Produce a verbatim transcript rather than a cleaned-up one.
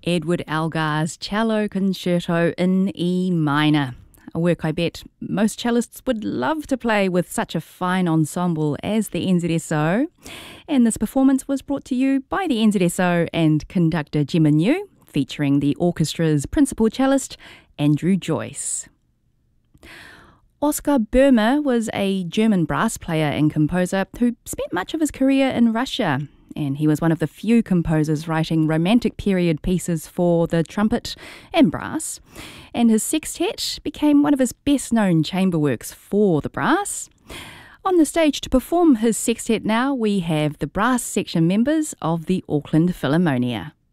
Edward Elgar's Cello Concerto in E minor, a work I bet most cellists would love to play with such a fine ensemble as the N Z S O. And this performance was brought to you by the N Z S O and conductor Gemma New, featuring the orchestra's principal cellist, Andrew Joyce. Oskar Böhmer was a German brass player and composer who spent much of his career in Russia, and he was one of the few composers writing romantic period pieces for the trumpet and brass, and his sextet became one of his best-known chamber works for the brass. On the stage to perform his sextet now, we have the brass section members of the Auckland Philharmonia.